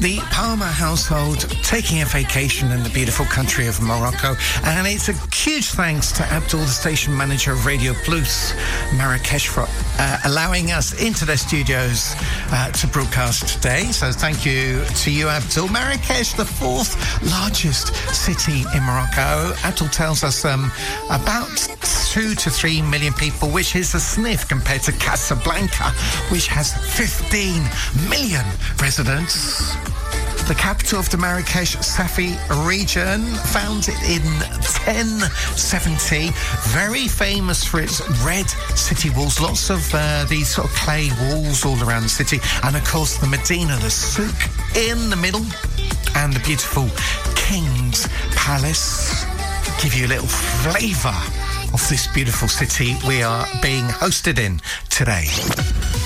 The Palmer household taking a vacation in the beautiful country of Morocco, and it's a huge thanks to Abdul, the station manager of Radio Plus Marrakesh, for allowing us into their studios to broadcast today. So thank you to you, Abdul. Marrakesh, the fourth largest city in Morocco. Abdul tells us about 2 to 3 million people, which is a sniff compared to Casablanca, which has 15 million residents. The capital of the Marrakesh Safi region, founded in 1070, very famous for its red city walls, lots of these sort of clay walls all around the city, and of course the Medina, the souk in the middle, and the beautiful King's Palace. Give you a little flavour of this beautiful city we are being hosted in today.